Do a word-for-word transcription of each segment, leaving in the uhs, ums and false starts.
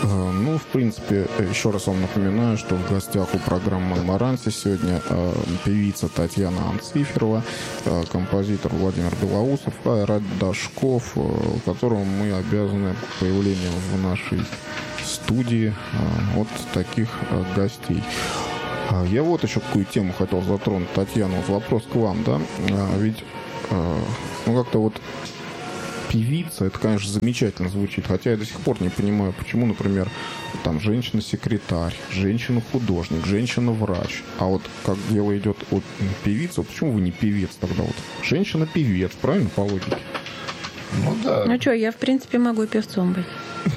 Ну, в принципе, еще раз вам напоминаю, что в гостях у программы «Мармаранси» сегодня э, певица Татьяна Анциферова, э, композитор Владимир Белоусов, Айрат Дашков, э, которому мы обязаны появлением в нашей студии э, вот таких э, гостей. Э, я вот еще какую тему хотел затронуть, Татьяна, вот вопрос к вам, да, э, ведь, э, ну, как-то вот певица, это, конечно, замечательно звучит, хотя я до сих пор не понимаю, почему, например, там женщина-секретарь, женщина-художник, женщина-врач, а вот как дело идет от певицы, почему вы не певец тогда вот? Женщина-певец, правильно, по логике? Ну да. Ну что, я в принципе могу певцом быть.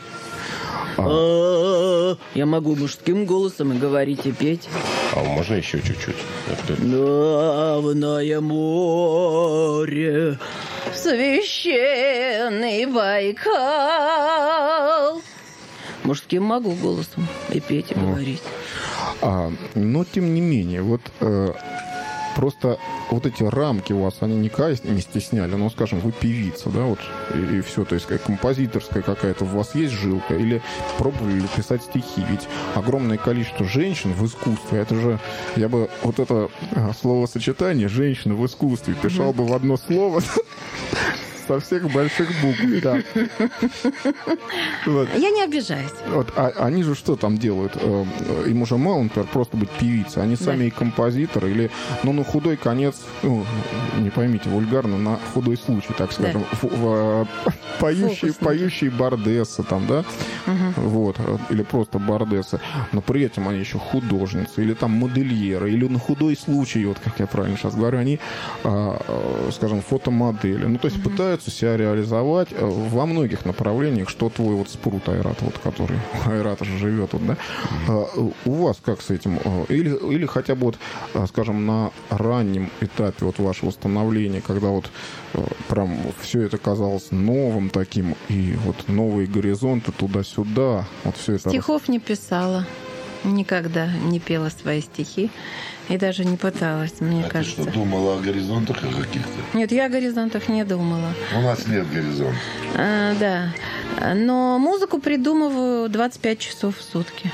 А, я могу мужским голосом и говорить, и петь. А можно еще чуть-чуть? Давное море, священный Байкал. Мужским могу голосом и петь, и говорить. А, но, тем не менее, вот э, просто вот эти рамки у вас, они никак не стесняли, ну, скажем, вы певица, да, вот, и, и все, то есть как композиторская какая-то у вас есть жилка, или пробовали ли писать стихи, ведь огромное количество женщин в искусстве, это же, я бы вот это словосочетание «женщина в искусстве» писал бы в одно слово, со всех больших букв, да. Вот. Я не обижаюсь. Вот, а, они же что там делают? Им уже мало, например, просто быть певицей. Они сами да. и композиторы, или, ну, на худой конец, ну, не поймите, вульгарно, на худой случай, так скажем, да. в, в, поющие, поющие бардессы там, да? Угу. Вот, или просто бардессы. Но при этом они еще художницы, или там модельеры, или на худой случай, вот как я правильно сейчас говорю, они, скажем, фотомодели. Ну, то есть угу. пытаются себя реализовать во многих направлениях, что твой вот спрут Айрат, вот, который Айрат же живет, вот, да? Mm-hmm. У вас как с этим? Или, или хотя бы вот, скажем, на раннем этапе вот вашего становления, когда вот прям все это казалось новым таким, и вот новые горизонты туда-сюда, вот все это... Стихов не писала. Никогда не пела свои стихи и даже не пыталась, мне а кажется. Ты что, думала о горизонтах каких-то? Нет, я о горизонтах не думала. У нас нет горизонта. А, да. Но музыку придумываю двадцать пять часов в сутки.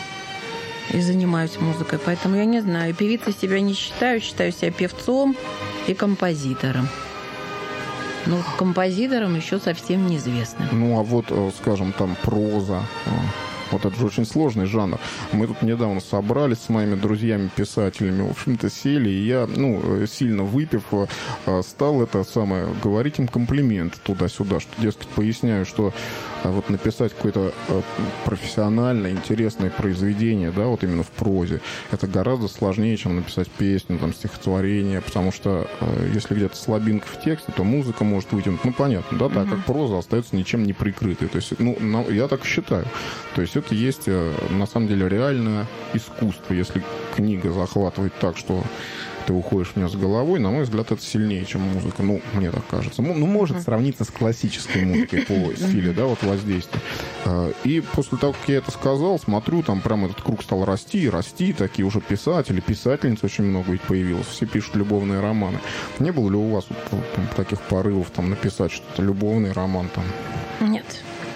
И занимаюсь музыкой. Поэтому я не знаю. Певицей себя не считаю. Считаю себя певцом и композитором. Ну, композитором еще совсем неизвестным. Ну, а вот, скажем, там проза... Вот это же очень сложный жанр. Мы тут недавно собрались с моими друзьями-писателями, в общем-то, сели, и я, ну, сильно выпив, стал это самое, говорить им комплименты туда-сюда, что, дескать, поясняю, что вот написать какое-то профессиональное, интересное произведение, да, вот именно в прозе, это гораздо сложнее, чем написать песню, там, стихотворение, потому что если где-то слабинка в тексте, то музыка может вытянуть, ну, понятно, да, так как проза остается ничем не прикрытой. То есть, ну, я так считаю. То есть это есть, на самом деле, реальное искусство. Если книга захватывает так, что ты уходишь в нее с головой, на мой взгляд, это сильнее, чем музыка. Ну, мне так кажется. Ну, может сравниться с классической музыкой по стилю, да, вот воздействия. И после того, как я это сказал, смотрю, там прям этот круг стал расти и расти. Такие уже писатели, писательниц очень много ведь появилось. Все пишут любовные романы. Не было ли у вас вот, там, таких порывов там написать что-то, любовный роман там? Нет.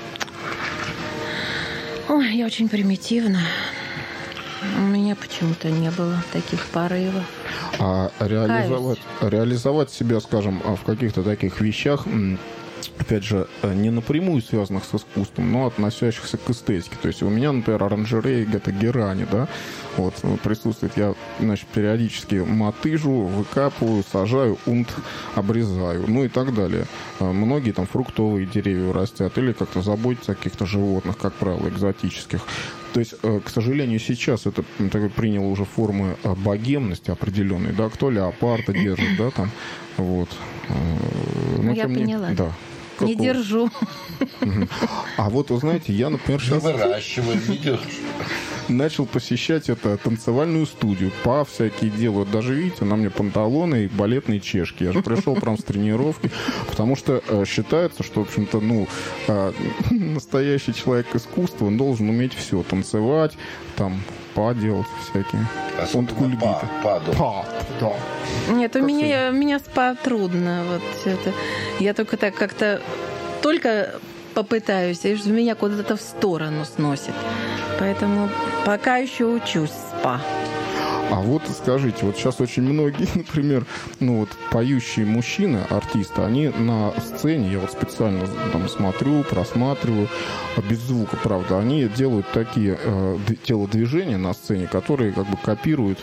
Ой, я очень примитивна. У меня почему-то не было таких порывов. А реализовать, реализовать себя, скажем, в каких-то таких вещах, опять же, не напрямую связанных с искусством, но относящихся к эстетике. То есть у меня, например, оранжерея где-то герани, да, вот присутствует. Я, значит, периодически мотыжу, выкапываю, сажаю, унт обрезаю, ну и так далее. Многие там фруктовые деревья растят или как-то заботятся о каких-то животных, как правило, экзотических. То есть, к сожалению, сейчас это приняло уже формы богемности определенной, да, кто леопарда держит, да, там, вот. Ну, я поняла. Да. Не Какого? Держу. А вот, вы знаете, я, например, сейчас... Выращиваем, видишь? Начал посещать это танцевальную студию. Па всякие делают. Даже, видите, на мне панталоны и балетные чешки. Я же пришел прям с тренировки. Потому что э, считается, что, в общем-то, ну, э, настоящий человек искусства, он должен уметь все. Танцевать, там, па делать всякие. Он па, па, па, да. Нет, у меня, у меня спа трудно. Вот это. Я только так как-то... Только попытаюсь, и меня куда-то в сторону сносит. Поэтому пока еще учусь спа. А вот скажите, вот сейчас очень многие, например, ну вот поющие мужчины, артисты, они на сцене, я вот специально там смотрю, просматриваю, без звука, правда, они делают такие э, телодвижения на сцене, которые как бы копируют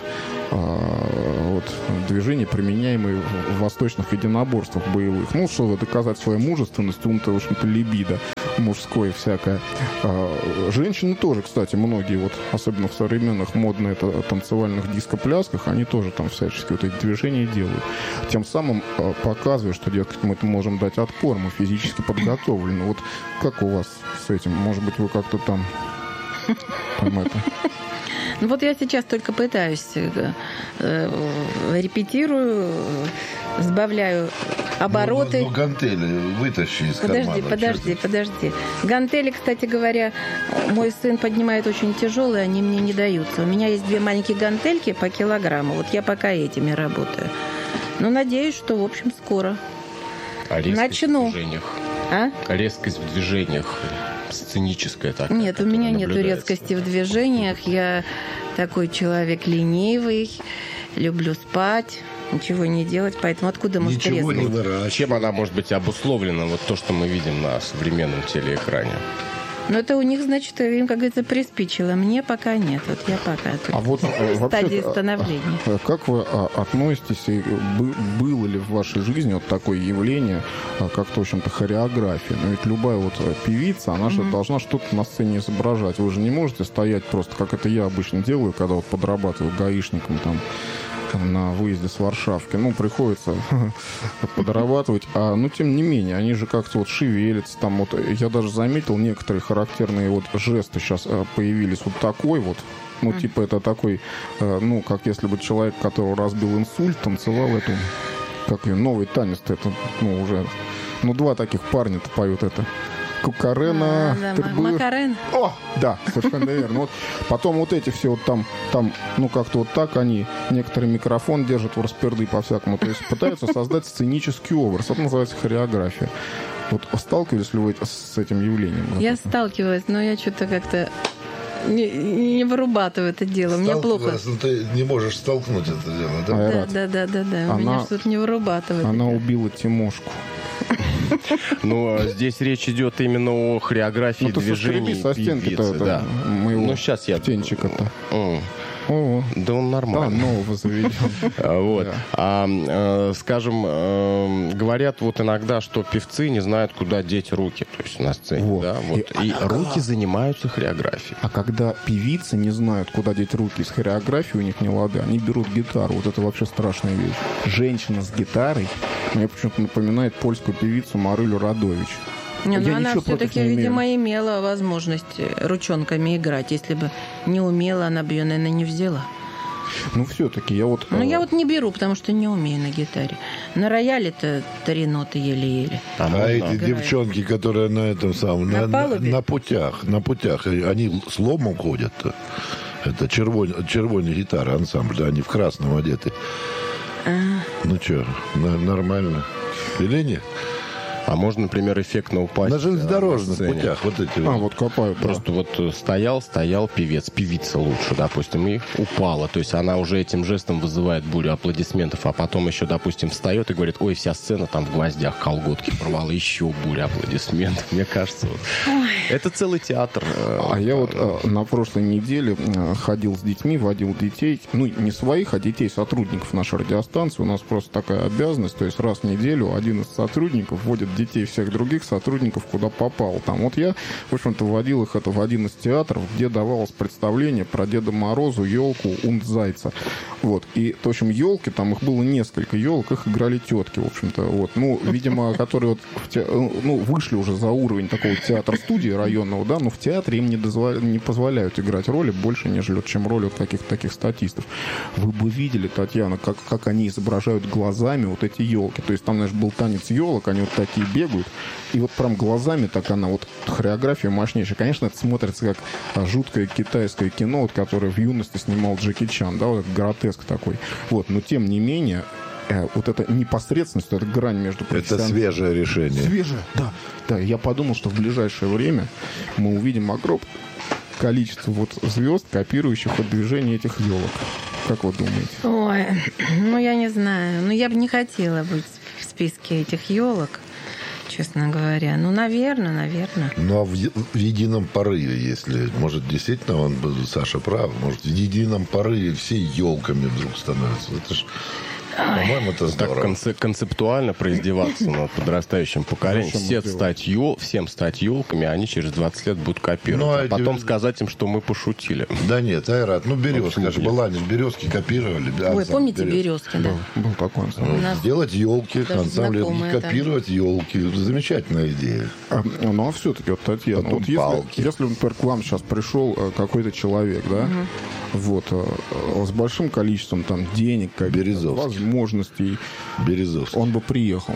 э, вот, движения, применяемые в, в восточных единоборствах боевых. Ну, чтобы доказать свою мужественность, ум-то, в общем-то, либидо мужское всякое. А, женщины тоже, кстати, многие, вот, особенно в современных модных это, танцевальных диско-плясках, они тоже там всячески вот эти движения делают. Тем самым а, показывая, что, дескать, мы можем дать отпор, мы физически подготовлены. Вот как у вас с этим? Может быть, вы как-то там, там это... Ну вот я сейчас только пытаюсь, э, э, репетирую, сбавляю обороты. Ну, ну, гантели вытащи из подожди, кармана. Подожди, подожди. Гантели, кстати говоря, мой сын поднимает очень тяжелые, они мне не даются. У меня есть две маленькие гантельки по килограмму. Вот я пока этими работаю. Но надеюсь, что, в общем, скоро. А резкость начну. в движениях? А? Резкость в движениях. Сценическая такая. Нет, у меня нет резкости в движениях. Я такой человек ленивый, люблю спать, ничего не делать. Поэтому откуда может Ничего резкость? не выращивать. Чем она может быть обусловлена, вот то, что мы видим на современном телеэкране? Ну, это у них, значит, им, как говорится, приспичило. Мне пока нет. Вот я пока А вот в стадии становления. Как вы относитесь, и было ли в вашей жизни вот такое явление, как-то, в общем-то, хореография? Но ведь любая вот певица, она же mm-hmm. должна что-то на сцене изображать. Вы же не можете стоять просто, как это я обычно делаю, когда вот подрабатываю гаишником там на выезде с Варшавки. Ну, приходится подрабатывать. А, ну, тем не менее, они же как-то вот шевелятся. Там вот, я даже заметил, некоторые характерные вот жесты сейчас появились. Вот такой вот. Ну, mm. типа, это такой, э, ну, как если бы человек, которого разбил инсульт, танцевал эту, как ее, новый танец-то, это, ну, уже, ну, два таких парня-то поют это. Кукарена. А, да, Макарена. О, да, совершенно верно. Вот потом вот эти все вот там, там, ну как-то вот так они, некоторые микрофон держат в расперды по-всякому. То есть пытаются создать сценический образ. Это называется хореография. Вот сталкивались ли вы с этим явлением? Я сталкивалась, но я что-то как-то не, не вырабатываю это дело. Мне плохо. Но ты не можешь столкнуть это дело, да? Да, да, да, да, да. У меня что-то не вырабатывает. Она убила Тимошку. Ну, здесь речь идет именно о хореографии ну, движений со певицы. Да. Моего ну, сейчас я... птенчика-то. Mm. О, да он нормально. Да, нового заведем. Вот. А, скажем, говорят вот иногда, что певцы не знают, куда деть руки, то есть на сцене. Да? Вот. И руки занимаются хореографией. А когда певицы не знают, куда деть руки из хореографии, у них не лады, они берут гитару. Вот это вообще страшная вещь. Женщина с гитарой мне почему-то напоминает польскую певицу Марылю Радович. Не, ну она все-таки, видимо, имела возможность ручонками играть. Если бы не умела, она бы ее, наверное, не взяла. Ну, все-таки я вот... Ну, я вот не беру, потому что не умею на гитаре. На рояле-то три ноты еле-еле. А, а эти играют. Девчонки, которые на этом самом... На, на, на, на путях, на путях, они с ломом ходят-то. Это червонь, червонь гитара, ансамбль, они в красном одеты. А... Ну, что, нормально? Или нет? А можно, например, эффектно упасть на железнодорожных на путях. Вот эти а, вот копают. Просто да. вот стоял, стоял певец, певица лучше, допустим, и упала. То есть она уже этим жестом вызывает бурю аплодисментов, а потом еще, допустим, встает и говорит, ой, вся сцена там в гвоздях, колготки порвала, еще буря аплодисментов. Мне кажется, вот, это целый театр. А я вот на прошлой неделе ходил с детьми, водил детей, ну, не своих, а детей сотрудников нашей радиостанции. У нас просто такая обязанность, то есть раз в неделю один из сотрудников водит детей всех других сотрудников, куда попал. Там вот я, в общем-то, водил их это в один из театров, где давалось представление про Деда Морозу, елку, und Зайца. Вот. И, в общем, елки, там их было несколько елок, их играли тетки, в общем-то. Вот. Ну, видимо, которые вот в те... ну, вышли уже за уровень такого театра-студии районного, да, но в театре им не, дозволя... не позволяют играть роли больше, нежели чем роли вот каких-то таких статистов. Вы бы видели, Татьяна, как, как они изображают глазами вот эти елки. То есть там, знаешь, был танец елок, они вот такие бегают, и вот прям глазами так она, вот хореография мощнейшая. Конечно, это смотрится как жуткое китайское кино, вот, которое в юности снимал Джеки Чан, да, вот этот гротеск такой. Вот, но тем не менее, э, вот эта непосредственность, эта грань между профессионализмом... Это свежее решение. Свежее, да. Да, я подумал, что в ближайшее время мы увидим огромное количество вот звезд, копирующих вот движение этих елок. Как вы думаете? Ой, ну я не знаю. Ну я бы не хотела быть в списке этих елок, честно говоря. Ну, наверное, наверное. Ну, а в, е- в едином порыве, если... Может, действительно, он, Саша прав. Может, в едином порыве все елками вдруг становятся. Это ж... По-моему, это здорово. Так конце- концептуально произдеваться над подрастающим поколением. Зачем Все это стать ел, всем стать елками, они через двадцать лет будут копировать. Ну, а а эти- потом сказать им, что мы пошутили. Да нет, Айрат, ну, березка, Почему же нет? была, не березки копировали. Ой, ансамбль помните «Березка». березки, да? Был такой ансамбль. Вот, нас Сделать елки, даже ансамбль, знакомые там. копировать елки. Замечательная идея. А, ну, а все-таки, вот, Татьяна, Потом вот если, палки. если, например, к вам сейчас пришел э, какой-то человек, да, вот, э, э, с большим количеством там денег, каких-то Березовский. возможностей, Березовский. он бы приехал.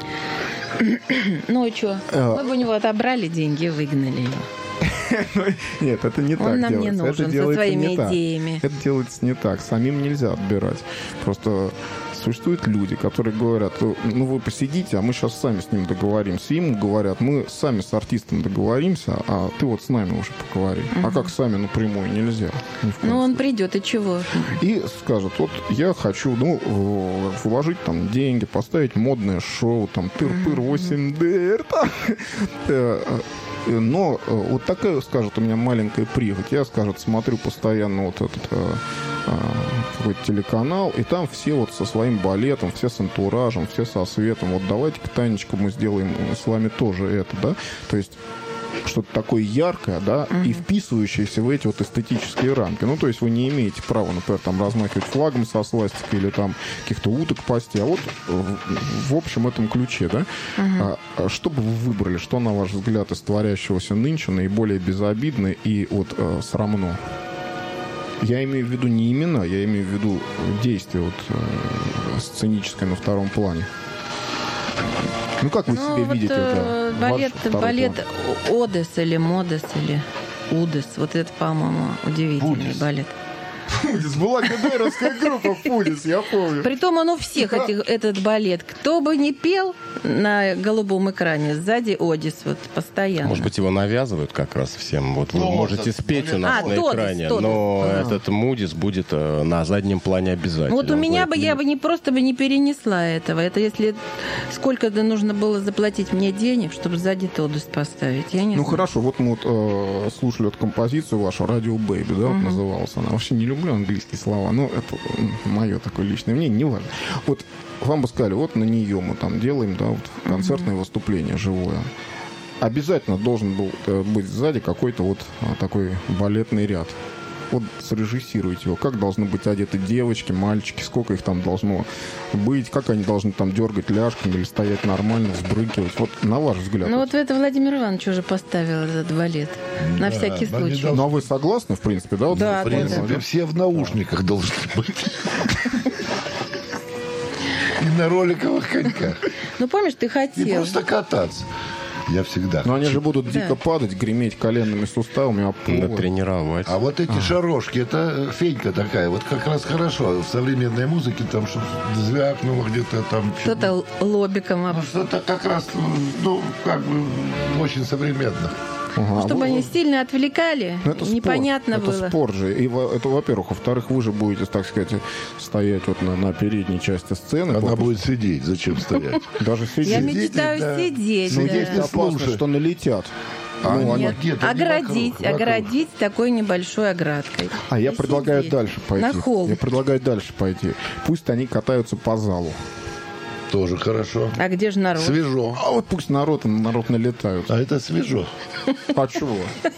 Ну и что? Э, Мы бы у него отобрали деньги и выгнали его. Нет, это не Он так нам не делается. нужен это со делается своими не так. идеями. Это делается не так. Самим нельзя отбирать. Просто существуют люди, которые говорят, ну вы посидите, а мы сейчас сами с ним договоримся. Ему говорят, мы сами с артистом договоримся, а ты вот с нами уже поговори. А как сами напрямую нельзя. Ни в коем Ну, он случае. придет, и чего? И скажет, вот я хочу, ну, э, вложить там деньги, поставить модное шоу, там, тыр-пыр восемь дэ, там. Э, э, Но э, вот такая, скажет, у меня маленькая прихоть. Я, скажет, смотрю постоянно вот этот э, э, какой-то телеканал, и там все вот со своим балетом, все с антуражем, все со светом. Вот давайте-ка, Танечка, мы сделаем с вами тоже это, да? То есть что-то такое яркое, да, mm-hmm. и вписывающееся в эти вот эстетические рамки. Ну, то есть вы не имеете права, например, там размахивать флагом со свастикой или там каких-то уток пасти, а вот в, в общем этом ключе, да. Mm-hmm. А, что бы вы выбрали, что, на ваш взгляд, из творящегося нынче наиболее безобидно и вот э, срамно? Я имею в виду не имена, я имею в виду действие вот, э, сценическое на втором плане. Ну, как вы Ну, себе вот, видите э, это? балет, Ваш второй балет план? Одес или Модес или Удес. Вот это, по-моему, удивительный Удес. балет. Пудис. Была ГДРовская группа Пудис, я помню. Притом он у всех этих, этот балет. Кто бы ни пел на голубом экране, сзади Одис вот постоянно. Может быть, его навязывают как раз всем. Вот вы Ну, можете может, спеть у нас А, на Тодес, экране, Тодес. но Ага. этот Мудис будет э, на заднем плане обязательно. Ну, вот у Он меня будет бы, я бы не просто бы не перенесла этого. Это если сколько-то нужно было заплатить мне денег, чтобы сзади Тодес поставить. Я не Ну знаю. хорошо, вот мы вот, э, слушали вот композицию вашу «Радио Бэйби», да, вот называлась она. Вообще не люблю английские слова, но это мое такое личное мнение, не важно. Вот вам бы сказали, вот на нее мы там делаем, да, вот концертное выступление живое. Обязательно должен был э, быть сзади какой-то вот а, такой балетный ряд. Вот срежиссируйте его. Как должны быть одеты девочки, мальчики, сколько их там должно быть, как они должны там дергать ляжками или стоять нормально, взбрыкивать. Вот на ваш взгляд. Ну вот. вот это Владимир Иванович уже поставил этот балет. На Да, всякий но случай. не Ну, а вы согласны, в принципе, да? Вот Да, В с да, принципе, да. все в наушниках должны быть. И на роликовых коньках. Ну помнишь, ты И хотел. просто кататься. Я всегда. Но они же будут Да. дико падать, греметь коленными суставами об пол. натренировать. А вот эти шарошки, это фенька такая. Вот как раз хорошо. В современной музыке там что-то звякнуло где-то там. Кто-то лобиком об- Ну, что-то как раз, ну, как бы очень современно. Ага. Чтобы Вы- они сильно отвлекали, Ну, это и непонятно спорт. было. Это спорт же. И во- это, во-первых. Во-вторых, вы же будете, так сказать, стоять вот на, на передней части сцены. Она Вот, будет сидеть. Зачем стоять? даже сидеть. Я Сидите, мечтаю да. сидеть. Но да. есть опасность, слушай. что налетят. А Ну, они они- где-то не Оградить, вокруг, вокруг. оградить такой небольшой оградкой. А я И предлагаю сидеть. дальше пойти. На холм. Я предлагаю дальше пойти. Пусть они катаются по залу. Тоже хорошо. А где же народ? Свежо. А вот пусть народ, народ налетают. А это свежо. А чего?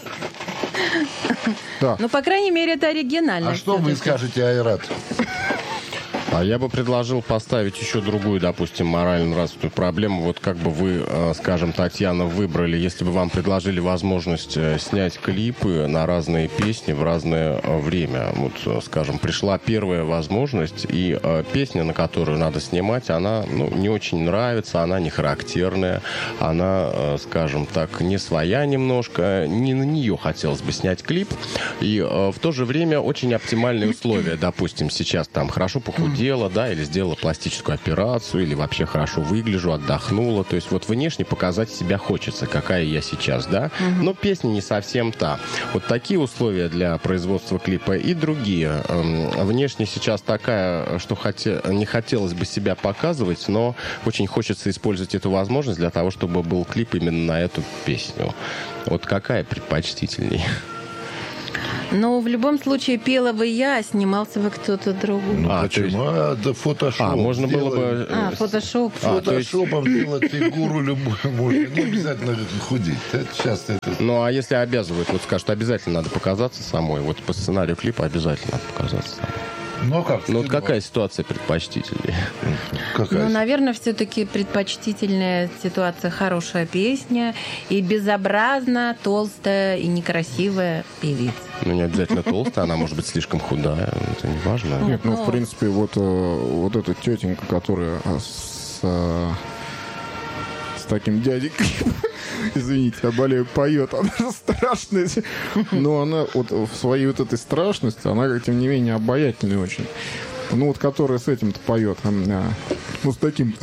Да. Ну, по крайней мере, это оригинально. А что вы всё-таки. скажете, Айрат? А я бы предложил поставить еще другую, допустим, морально развитую проблему. Вот как бы вы, э, скажем, Татьяна, выбрали, если бы вам предложили возможность э, снять клипы на разные песни в разное э, время. Вот, э, скажем, пришла первая возможность, и э, песня, на которую надо снимать, она ну, не очень нравится, она не характерная, она, э, скажем так, не своя немножко, не на нее хотелось бы снять клип. И э, в то же время очень оптимальные условия. Допустим, сейчас там хорошо похудеть, похудела, да, или сделала пластическую операцию, или вообще хорошо выгляжу, отдохнула. То есть вот внешне показать себя хочется, какая я сейчас, да. Угу. Но песня не совсем та. Вот такие условия для производства клипа и другие. Внешне сейчас такая, что хоте... не хотелось бы себя показывать, но очень хочется использовать эту возможность для того, чтобы был клип именно на эту песню. Вот какая предпочтительнее? Но в любом случае пела бы я, а снимался бы кто-то другой. Ну, а, почему? есть... А, да фотошоп. А, можно сделай. было бы... А, фотошоп. А, фотошопом есть... делать фигуру любую можно. Не обязательно худеть. Это сейчас это... Ну, а если обязывают, вот скажут, обязательно надо показаться самой. Вот по сценарию клипа обязательно надо показаться самой. Ну, как? Ну, вот какая ситуация предпочтительнее? Какая? Ну, наверное, все-таки предпочтительная ситуация хорошая песня и безобразно толстая и некрасивая певица. Ну, не обязательно толстая, она может быть слишком худая. Это не важно. Нет, ну, в принципе, вот, вот эта тетенька, которая с, с таким дядькой... Извините, я болею, поет. Она же страшная. Но она вот в своей вот этой страшности, она, тем не менее, обаятельная очень. Ну, вот которая с этим-то поет. Ну, с таким...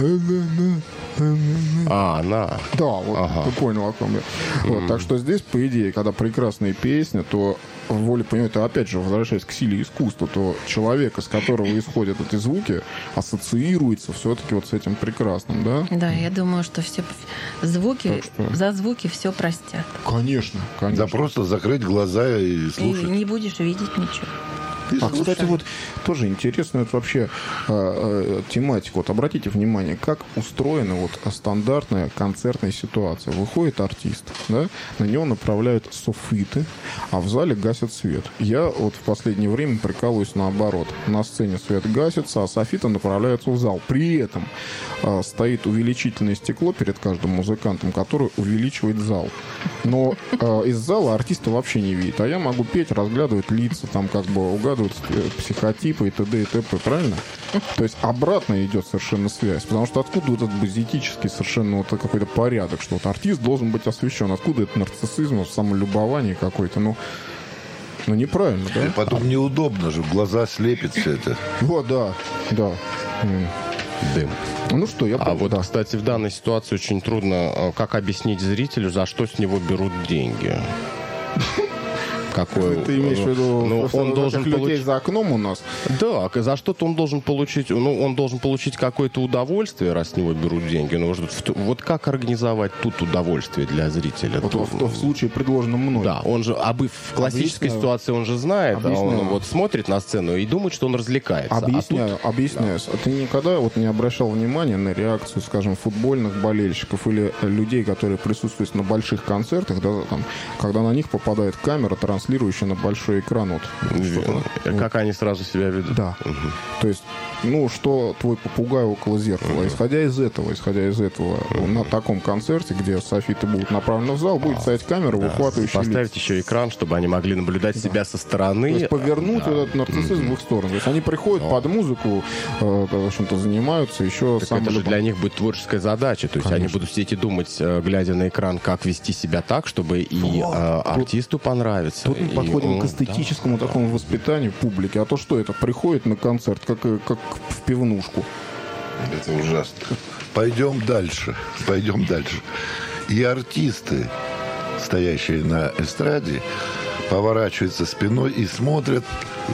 А, она. Да, вот ага. Ты понял, о ком я. Вот, mm-hmm. Так что здесь, по идее, когда прекрасная песня, то волей понимания, это опять же, возвращаясь к силе искусства, то человек, из которого исходят эти звуки, ассоциируется все-таки вот с этим прекрасным, да? Да, я думаю, что все звуки, что... за звуки все простят. Конечно, конечно. Да просто закрыть глаза и слушать. И не будешь видеть ничего. А, кстати, вот тоже интересная вот вообще э, э, тематика. Вот обратите внимание, как устроена вот стандартная концертная ситуация. Выходит артист, да, на него направляют софиты, а в зале гасят свет. Я вот в последнее время прикалываюсь наоборот. На сцене свет гасится, а софиты направляются в зал. При этом э, стоит увеличительное стекло перед каждым музыкантом, которое увеличивает зал. Но э, из зала артиста вообще не видит. А я могу петь, разглядывать лица, там как бы угадывать психотипы и т.д. и т.п. Правильно? То есть обратно идет совершенно связь. Потому что откуда вот этот базитический совершенно вот какой-то порядок, что вот артист должен быть освещен. Откуда этот нарциссизм, самолюбование какое-то? Ну, ну неправильно, да? И потом неудобно же, в глаза слепит все это. Вот, да, да. Дым. Ну что, я... А вот, да. Кстати, в данной ситуации очень трудно, как объяснить зрителю, за что с него берут деньги. Какой, ты имеешь в виду, ну, он должен людей получить... за окном у нас? Да, за что-то он должен получить, ну, он должен получить какое-то удовольствие, раз с него берут деньги. Ну, вот как организовать тут удовольствие для зрителя? Вот в, в, в случае, предложенном мной. Да, он же, а в классической Объясняю. ситуации он же знает, а он вот смотрит на сцену и думает, что он развлекается. Объясняю, а тут... объясняю. Да. Ты никогда вот не обращал внимания на реакцию, скажем, футбольных болельщиков или людей, которые присутствуют на больших концертах, да, там, когда на них попадает камера, транслирующая на большой экран. Вот, как вот. Они сразу себя ведут. Да. Угу. То есть, ну, что твой попугай около зеркала. Угу. Исходя из этого, исходя из этого, угу. на таком концерте, где софиты будут направлены в зал, будет стоять камера, да. выхватывающая Поставить лица. Еще экран, чтобы они могли наблюдать да. себя со стороны. То есть повернуть да. вот этот нарциссизм в их сторону. То есть они приходят да. под музыку, э, в общем-то, занимаются еще... Так это же для них будет творческая задача. То есть Конечно. Они будут сидеть и думать, глядя на экран, как вести себя так, чтобы и э, артисту понравиться. Тут мы и, подходим ну, к эстетическому да. такому воспитанию публики. А то что это? Приходит на концерт, как, как в пивнушку. Это ужасно. Пойдем дальше. Пойдем дальше. И артисты, стоящие на эстраде, поворачиваются спиной и смотрят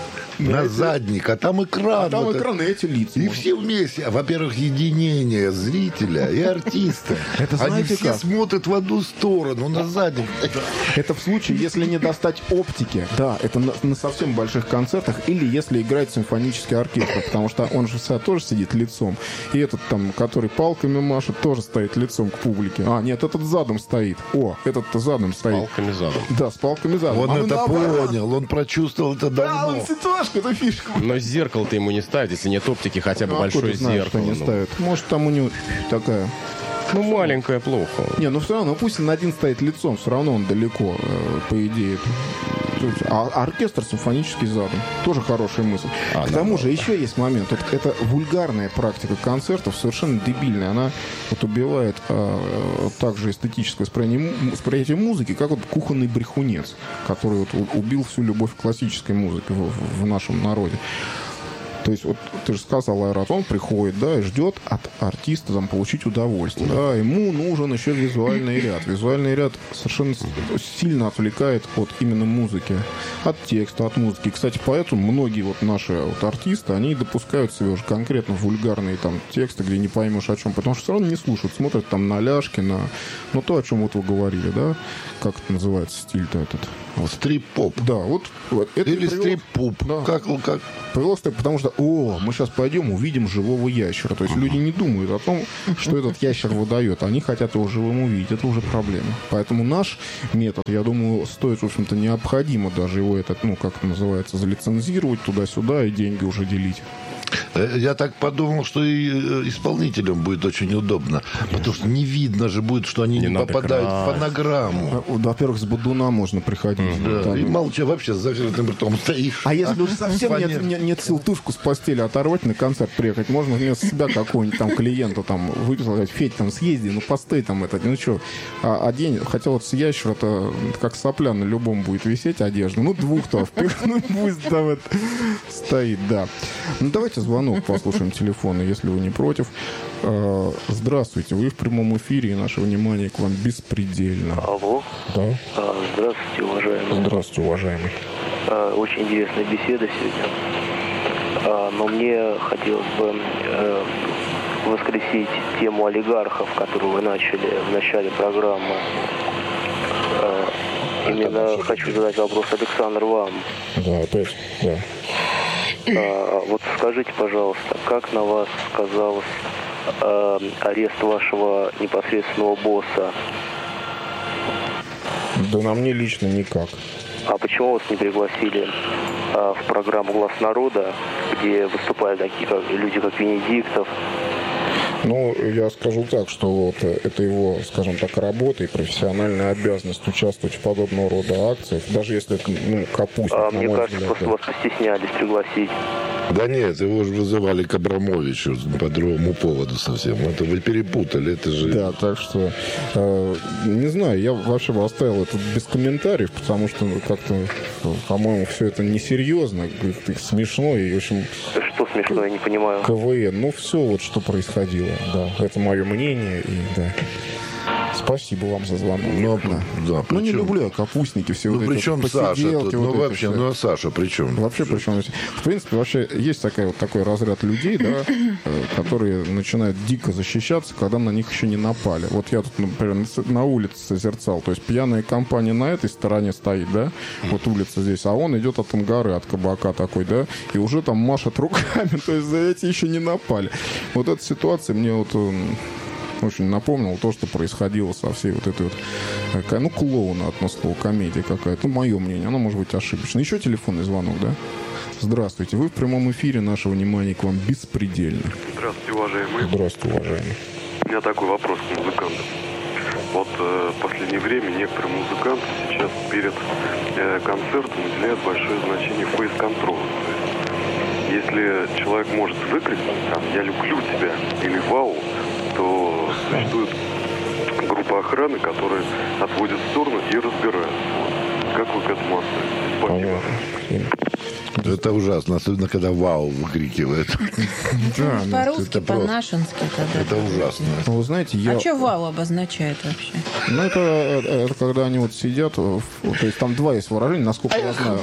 на эти... задник, а там экран. А там вот экран и эти лица. И можно. Все вместе. Во-первых, единение зрителя и артиста. Они все смотрят в одну сторону, на задник. Это в случае, если не достать оптики. Да, это на совсем больших концертах. Или если играет симфонический оркестр. Потому что он же тоже сидит лицом. И этот там, который палками машет, тоже стоит лицом к публике. А, нет, этот задом стоит. О, этот-то задом стоит. С палками задом. Да, с палками задом. Он это понял, он прочувствовал это давно. Это фишка. Но зеркало-то ему не ставят, если нет оптики, хотя бы ну, большое знаешь, зеркало. Что не ну. ставят. Может, там у него такая... Ну, маленькая, плохо. Не, ну все равно, пусть он один стоит лицом, все равно он далеко, по идее. А оркестр симфонический задом. Тоже хорошая мысль. А, К тому да, же, да. еще есть момент. Вот это вульгарная практика концертов, совершенно дебильная. Она вот убивает а, также эстетическое восприятие, восприятие музыки, как вот кухонный брехунец, который вот убил всю любовь к классической музыке в, в нашем народе. То есть, вот ты же сказал, Айрат, он приходит, да, и ждет от артиста там получить удовольствие. Да, ему нужен еще визуальный ряд. Визуальный ряд совершенно сильно отвлекает от именно музыки, от текста, от музыки. Кстати, поэтому многие вот наши вот артисты, они допускают себе уже конкретно вульгарные там тексты, где не поймешь о чем, потому что все равно не слушают, смотрят там на ляжки, на, ну, то, о чем вот вы говорили, да, как это называется стиль-то этот? Вот. Стрип-поп. Да, вот. вот это или привело... стрип-поп. Да. Как, как? Привело, потому что, о, мы сейчас пойдем, увидим живого ящера. То есть uh-huh. люди не думают о том, что этот ящер выдает. Они хотят его живым увидеть. Это уже проблема. Поэтому наш метод, я думаю, стоит, в общем-то, необходимо даже его, этот, ну, как это называется, залицензировать туда-сюда и деньги уже делить. Я так подумал, что и исполнителям будет очень удобно, потому что не видно же будет, что они не, не попадают крать. в фонограмму. Во-первых, с бодуна можно приходить. Mm-hmm. Да. И молча вообще с закрытым ртом стоишь. А если уже совсем нет, нет, нет сил тушку с постели оторвать, на концерт приехать, можно вместо себя какого-нибудь там клиента там выписать, сказать: Федь, там съезди, ну постой там это, ну что, а, а день, хотя вот с ящера-то как сопля на любом будет висеть одежда, ну двух-то, ну пусть там это стоит, да. Ну давайте звонок послушаем телефона, если вы не против. Здравствуйте, вы в прямом эфире, и наше внимание к вам беспредельно. Алло. Да. Здравствуйте, уважаемый. Здравствуйте, уважаемый. Очень интересная беседа сегодня. Но мне хотелось бы воскресить тему олигархов, которую вы начали в начале программы. Именно хочу задать вопрос, Александр, вам. Да, опять, да. А, вот скажите, пожалуйста, как на вас сказался э, арест вашего непосредственного босса? Да на мне лично никак. А почему вас не пригласили э, в программу «Глаз народа», где выступают такие как, люди, как Венедиктов? Ну, я скажу так, что вот это его, скажем так, работа и профессиональная обязанность участвовать в подобного рода акциях, даже если это, ну, капустник. А мне кажется, взгляд, просто да. вас постеснялись пригласить. Да нет, его же вызывали к Абрамовичу по другому поводу совсем. Это вы перепутали, это же... Да, так что, э, не знаю, я вообще бы оставил это без комментариев, потому что ну, как-то, по-моему, все это несерьезно, смешно и, в общем... Что смешно, я не понимаю? КВН, ну все вот, что происходило, да, это мое мнение, и да... Спасибо вам за звонок. Но, да. Да, ну, не люблю я капустники, все ну, вот причем эти Саша тут, вот ну, это вообще, все. ну, а Саша при чем? Вообще, причем, в принципе, вообще есть такая, вот, такой разряд людей, да, которые начинают дико защищаться, когда на них еще не напали. Вот я тут, например, на улице созерцал, то есть пьяная компания на этой стороне стоит, да, вот улица здесь, а он идет от Ангары, от кабака такой, да, и уже там машет руками, то есть за эти еще не напали. Вот эта ситуация мне вот... очень напомнил то, что происходило со всей вот этой вот, ну, клоуна одно слово, комедия какая-то. Ну, мое мнение, оно может быть ошибочно. Еще телефонный звонок, да? Здравствуйте, вы в прямом эфире, наше внимание к вам беспредельно. Здравствуйте, уважаемый. Здравствуйте, уважаемый. У меня такой вопрос к музыкантам. Вот э, в последнее время некоторые музыканты сейчас перед э, концертом уделяют большое значение фейс-контролу. Если человек может выкрикнуть там «я люблю тебя» или «вау», то существует группа охраны, которая отводит в сторону и разбирает. Как вы к этому относитесь? Спасибо. Это ужасно, особенно когда «вау» выкрикивает. Да, по-русски, по-нашенски. Это ужасно. Вы знаете, я... А что «вау» обозначает вообще? Ну, это, это когда они вот сидят, то есть там два есть выражения, насколько я знаю.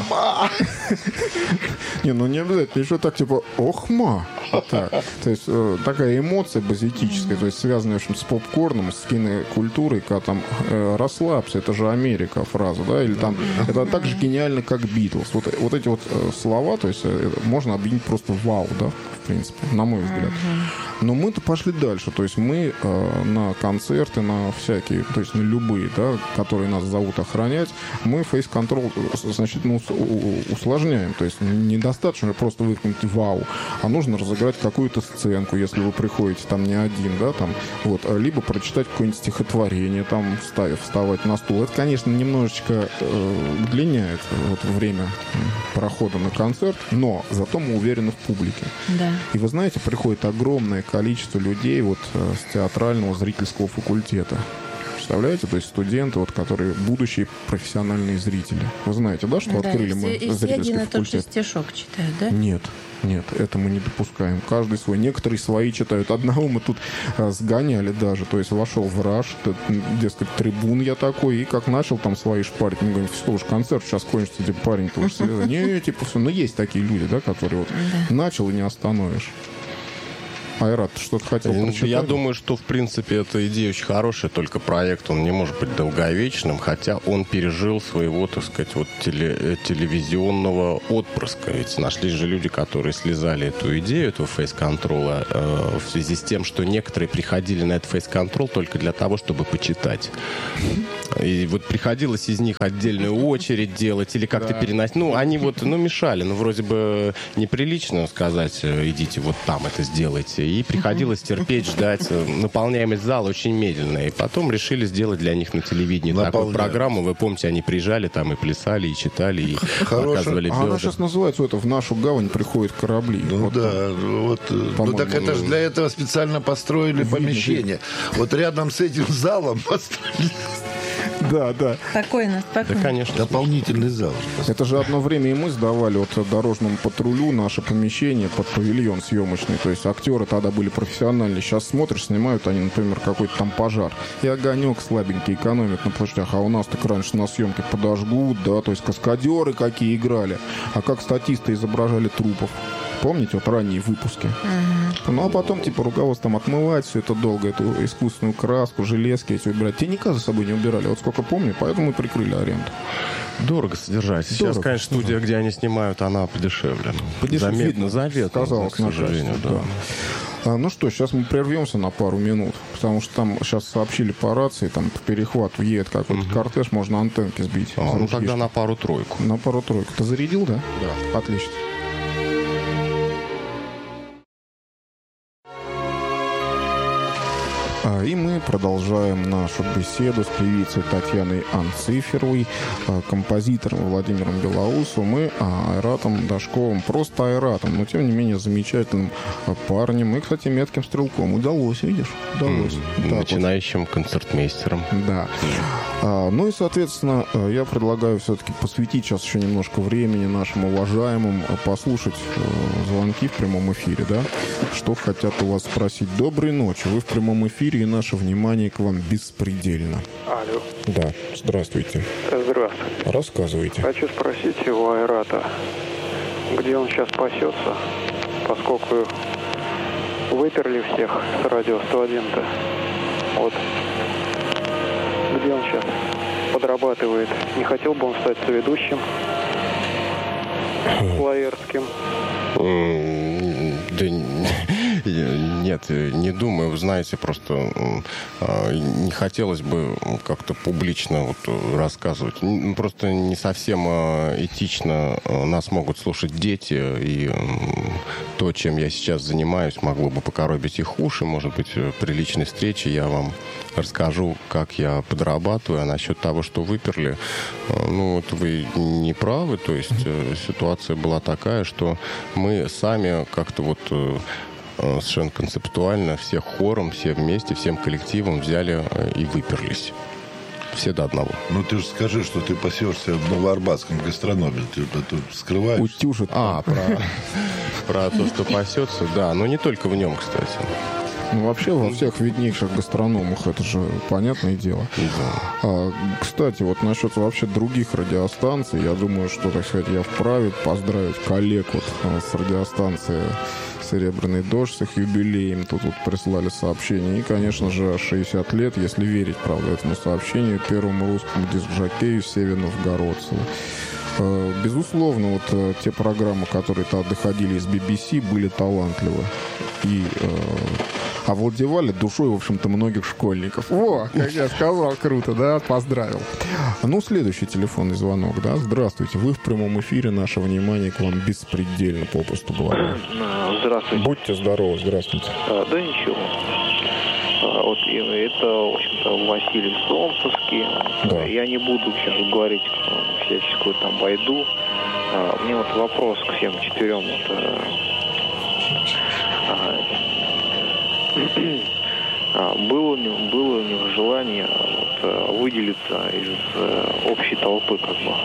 Не, ну не обязательно, еще так типа «охма». Так. То есть э, такая эмоция базитическая, то есть связанная, в общем, с попкорном, с кинокультурой, когда там э, «расслабься», это же Америка фраза, да, или там это так же гениально, как «Битлз». Вот, вот эти вот э, слова, то есть э, можно объединить просто «вау», да, в принципе, на мой взгляд. Но мы-то пошли дальше, то есть мы э, на концерты, на всякие, то есть на любые, да, которые нас зовут охранять, мы фейс-контрол, значит, ну, усложняем, то есть недостаточно просто выкрикнуть «вау», а нужно разыграть какую-то сценку, если вы приходите там не один, да, там, вот, либо прочитать какое-нибудь стихотворение, там, вставив, вставать на стул. Это, конечно, немножечко э, удлиняет вот, время прохода на концерт, но зато мы уверены в публике. Да. И вы знаете, приходит огромное количество людей вот с театрального зрительского факультета. представляете? То есть студенты, вот, которые будущие профессиональные зрители. Вы знаете, да, что Да, открыли и мы все, и все зрительский один и тот же факультет? стишок читают, да? Нет. Нет, это мы не допускаем. Каждый свой. Некоторые свои читают. Одного мы тут а, сгоняли даже. То есть вошел в раж, дескать, трибун я такой, и как начал там свои шпарить. Мы говорим, все, уж концерт сейчас кончится, типа, парень-то уж серьезно. Не, типа, все. Но есть такие люди, да, которые вот начал и не остановишь. Айрат, ты что-то хотел прочитать? Я думаю, что, в принципе, эта идея очень хорошая, только проект, он не может быть долговечным, хотя он пережил своего, так сказать, вот теле, телевизионного отпрыска. Ведь нашлись же люди, которые слезали эту идею, этого фейс-контрола, э, в связи с тем, что некоторые приходили на этот фейс-контрол только для того, чтобы почитать. И вот приходилось из них отдельную очередь делать или как-то да. переносить. Ну, они вот, ну, мешали. Ну, вроде бы неприлично сказать, идите вот там это сделайте. И приходилось терпеть, ждать. Наполняемость зала очень медленная. И потом решили сделать для них на телевидении Наполняем. такую программу. Вы помните, они приезжали там и плясали, и читали, и показывали а она сейчас называется, это «В нашу гавань приходят корабли». Ну вот, да, вот. Ну так это же для этого специально построили видно, помещение. Видно. Вот рядом с этим залом построили... Да, да. Спокойно, спокойно. Да, конечно. Дополнительный зал. Это же одно время и мы сдавали вот дорожному патрулю наше помещение под павильон съемочный. То есть актеры тогда были профессиональные. Сейчас смотришь, снимают они, например, какой-то там пожар. И огонек слабенький экономят на площадях. А у нас так раньше на съемке подожгут, да, то есть каскадеры какие играли. А как статисты изображали трупов. Помните, вот ранние выпуски? Uh-huh. Ну, а потом, типа, руководством отмывать все это долго, эту искусственную краску, железки эти убирать. Тенника за собой не убирали, вот сколько помню, поэтому и прикрыли аренду. Дорого содержать. Сейчас, Дорого, конечно, студия, где они снимают, она подешевле. Подешевле. Заметно, заветно, сказалось, к сожалению, да. да. А, ну что, сейчас мы прервемся на пару минут, потому что там сейчас сообщили по рации, там по перехвату едет какой-то uh-huh. кортеж, можно антенки сбить. А, ну тогда на пару-тройку. На пару-тройку. Ты зарядил, да? Да. Отлично. И мы продолжаем нашу беседу с певицей Татьяной Анциферовой, композитором Владимиром Белоусовым и Айратом Дашковым. Просто Айратом, но тем не менее замечательным парнем и, кстати, метким стрелком. Удалось, видишь? Удалось. Mm, да, начинающим вот. концертмейстером. Да. А, ну и, соответственно, я предлагаю все-таки посвятить сейчас еще немножко времени нашим уважаемым, послушать звонки в прямом эфире, да? Что хотят у вас спросить. Доброй ночи. Вы в прямом эфире, и наше внимание к вам беспредельно. Алло. Да, здравствуйте. Здравствуйте. Рассказывайте. Хочу спросить у Айрата, где он сейчас пасется, поскольку выперли всех с радио сто один-то. Вот. Где он сейчас подрабатывает? Не хотел бы он стать соведущим? Лаерским? Да нет, не думаю. Вы знаете, просто не хотелось бы как-то публично вот рассказывать. Просто не совсем этично. Нас могут слушать дети, и то, чем я сейчас занимаюсь, могло бы покоробить их уши. Может быть, при личной встрече я вам расскажу, как я подрабатываю. А насчет того, что выперли, ну, это вы не правы. То есть ситуация была такая, что мы сами как-то вот совершенно концептуально все хором, все вместе, всем коллективом взяли и выперлись. Все до одного. Ну ты же скажи, что ты пасешься в новоарбатском гастрономе. Ты тут скрываешь. Утюжит. А, про, про то, что пасется, да. Но не только в нем, кстати. Ну, вообще, во всех виднейших гастрономах, это же понятное дело. Да. А, кстати, вот насчет вообще других радиостанций, я думаю, что, так сказать, я вправе поздравить коллег вот с радиостанции «Серебряный дождь» с их юбилеем. Тут вот прислали сообщение. И, конечно же, шестьдесят лет, если верить, правда, этому сообщению, первому русскому диск-жокею Севину Новгородцеву. Безусловно, вот те программы, которые тогда доходили из би би си, были талантливы. И э, овладевали душой, в общем-то, многих школьников. О, как я сказал, круто, да? Поздравил. Ну, следующий телефонный звонок, да? Здравствуйте, вы в прямом эфире, наше внимание к вам беспредельно попросту говоря. Здравствуйте. Будьте здоровы, здравствуйте. А, да ничего. А, вот это, в общем-то, Василий Солнцевский. Да. Я не буду сейчас говорить всяческую там байду. А, мне вот вопрос к всем четырем. Вот, а, было у него, было у него желание вот, выделиться из общей толпы, как бы.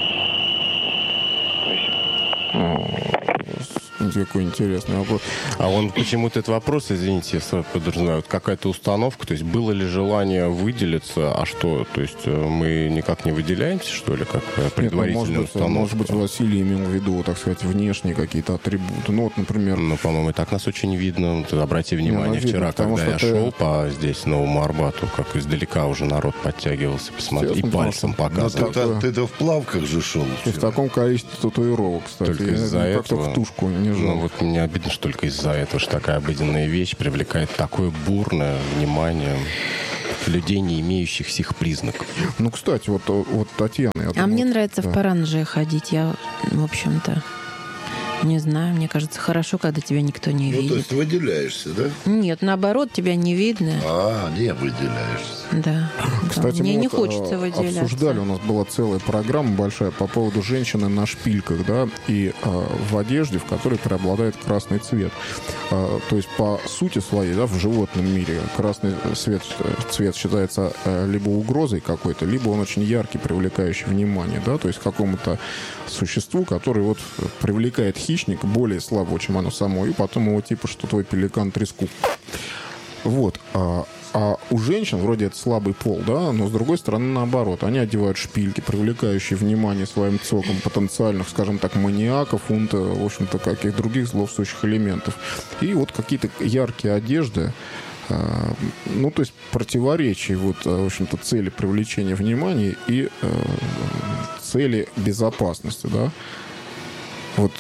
Какой интересный вопрос. А он почему-то этот вопрос, извините, я сразу подразумеваю, вот какая-то установка, то есть было ли желание выделиться, а что, то есть мы никак не выделяемся, что ли, как предварительная Нет, ну, может быть, установка? Может быть, Василий имел в виду, так сказать, внешние какие-то атрибуты. Ну, вот, например... Ну, по-моему, и так нас очень видно. Вот, обрати внимание, Не, ну, вчера, видно, потому когда я что шел ты... по здесь, Новому Арбату, как издалека уже народ подтягивался, посмотри, и пальцем показывал. Ну, ты-то в плавках же шел. И в таком количестве татуировок, кстати. Только из-за я этого... как-то в тушку не жал. Ну, вот мне обидно, что только из-за этого, что такая обыденная вещь привлекает такое бурное внимание людей, не имеющих сих признаков. Ну, кстати, вот, вот Татьяна... Я а думаю, мне нравится да. в паранже ходить. Я, в общем-то, не знаю. Мне кажется, хорошо, когда тебя никто не Ну, видит. то есть выделяешься, да? Нет, наоборот, тебя не видно. А, не выделяешься. Да. Кстати, да. Мне мы не вот, хочется а, выделяться. обсуждали, у нас была целая программа большая по поводу женщины на шпильках, да, и а, в одежде, в которой преобладает красный цвет. А, то есть, по сути своей, да, в животном мире красный цвет, цвет считается а, либо угрозой какой-то, либо он очень яркий, привлекающий внимание, да, то есть какому-то существу, который вот привлекает хищника более слабого, чем оно само, и потом его типа, что твой пеликан треску. Вот. А, а у женщин вроде это слабый пол, да, но с другой стороны наоборот. Они одевают шпильки, привлекающие внимание своим цоком потенциальных, скажем так, маньяков, фунта, в общем-то, каких других зловствующих элементов. И вот какие-то яркие одежды, а, ну, то есть противоречие вот, в общем-то, цели привлечения внимания и а, цели безопасности, да. Вот,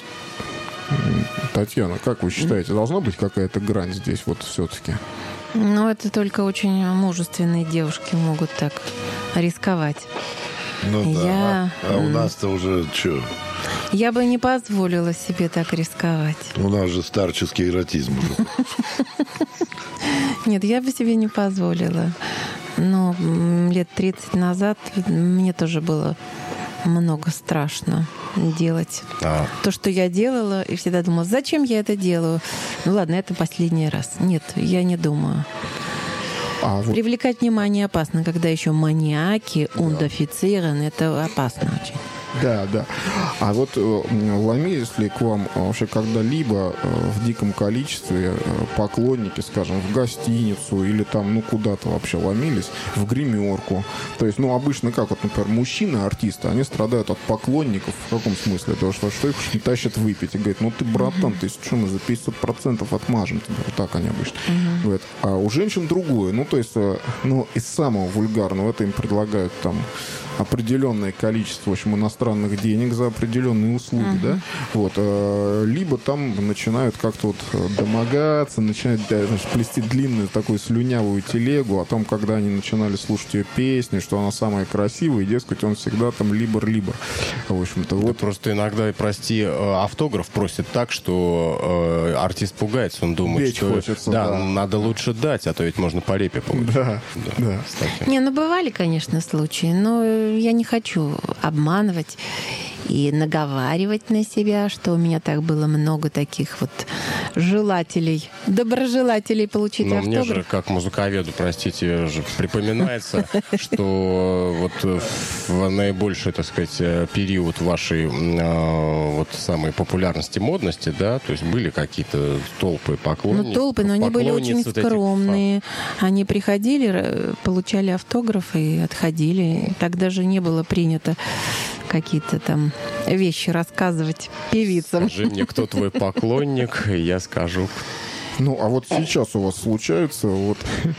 Татьяна, как вы считаете, должна быть какая-то грань здесь вот все-таки? Ну, это только очень мужественные девушки могут так рисковать. Ну да. Я... А, а у нас-то уже что? Я бы не позволила себе так рисковать. У нас же старческий эротизм уже. Нет, я бы себе не позволила. Но лет тридцать назад мне тоже было много страшно делать. А. То, что я делала, и всегда думала, зачем я это делаю? Ну ладно, это последний раз. Нет, я не думаю. А вот... Привлекать внимание опасно, когда еще маньяки, ундофицированы, это опасно очень. Да, да. А вот э, ломились ли к вам э, вообще когда-либо э, в диком количестве э, поклонники, скажем, в гостиницу или там, ну, куда-то вообще ломились, в гримерку? То есть, ну, обычно как, вот, например, мужчины-артисты, они страдают от поклонников. В каком смысле? Потому что, что их не тащат выпить. И говорят, ну, ты, братан, ты что, мы за пятьдесят процентов отмажем тебя. Вот так они обычно uh-huh. говорят. А у женщин другое. Ну, то есть, э, ну, из самого вульгарного это им предлагают там определенное количество, в общем, иностранных денег за определенные услуги, uh-huh. да, вот, э, либо там начинают как-то вот домогаться, начинают, да, значит, плести длинную такую слюнявую телегу о том, когда они начинали слушать ее песни, что она самая красивая, и, дескать, он всегда там либор-либор, в общем-то, вот. Да просто иногда, прости, автограф просит так, что э, артист пугается, он думает, Бечь что хочется, да, да. надо лучше дать, а то ведь можно по репе получить. Да, да. да. Кстати. Не, ну бывали, конечно, случаи, но я не хочу обманывать и наговаривать на себя, что у меня так было много таких вот желателей, доброжелателей получить Но автограф. мне же, как музыковеду, простите, же припоминается, что вот в наибольший, так сказать, период вашей вот самой популярности, модности, да, то есть были какие-то толпы поклонников. Ну, толпы, но они были очень вот скромные. Они приходили, получали автографы и отходили. Так даже не было принято какие-то там вещи рассказывать певицам. Скажи мне, кто твой поклонник, и я скажу. Ну, а вот сейчас у вас случаются вот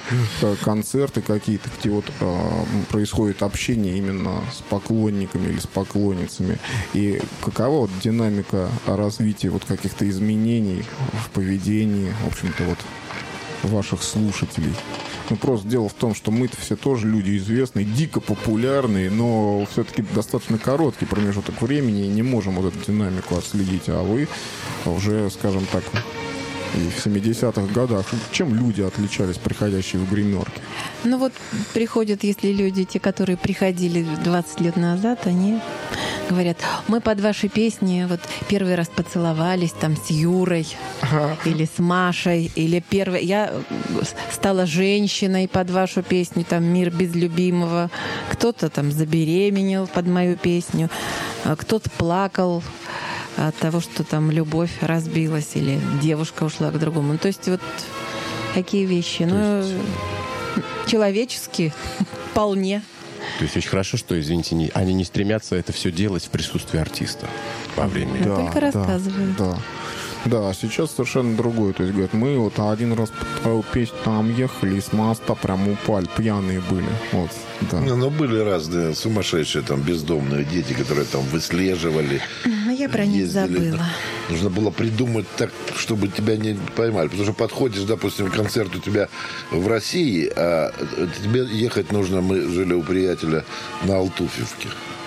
концерты какие-то, где вот а, происходит общение именно с поклонниками или с поклонницами. И какова вот динамика развития вот каких-то изменений в поведении, в общем-то, вот ваших слушателей? Ну, просто дело в том, что мы-то все тоже люди известные, дико популярные, но все-таки достаточно короткий промежуток времени и не можем вот эту динамику отследить. А вы уже, скажем так, и в семидесятых годах. Чем люди отличались, приходящие в гримерки? Ну вот приходят, если люди, те, которые приходили двадцать лет назад, они говорят, мы под ваши песни вот первый раз поцеловались там с Юрой ага. или с Машей, или первый... Я стала женщиной под вашу песню, там «Мир без любимого». Кто-то там забеременел под мою песню, кто-то плакал от того, что там любовь разбилась или девушка ушла к другому. Ну, то есть вот такие вещи. Ну, есть... человеческие вполне. То есть очень хорошо, что, извините, не, они не стремятся это все делать в присутствии артиста во время. Я да, только да, рассказываю. Да. Да, сейчас совершенно другое. То есть, говорят, мы вот один раз по твою песню там ехали и с моста прям упали, пьяные были. Вот, да. Ну, но были разные сумасшедшие там бездомные дети, которые там выслеживали. Но я про них забыла. Нужно было придумать так, чтобы тебя не поймали. Потому что подходишь, допустим, концерт у тебя в России, а тебе ехать нужно, мы жили у приятеля на Алтуфьевке.